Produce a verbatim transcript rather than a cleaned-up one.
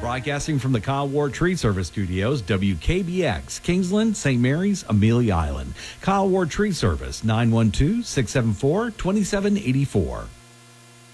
Broadcasting from the Kyle Ward Tree Service Studios, W K B X, Kingsland, Saint Mary's, Amelia Island. Kyle Ward Tree Service, nine one two, six seven four, two seven eight four.